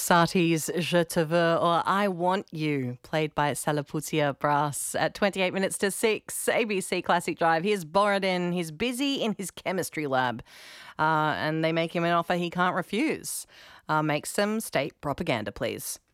Sati's Je te veux or I Want You, played by Salaputia Brass at 28 minutes to 6, ABC Classic Drive. Here's Borodin. He's busy in his chemistry lab and they make him an offer he can't refuse. Make some state propaganda, please.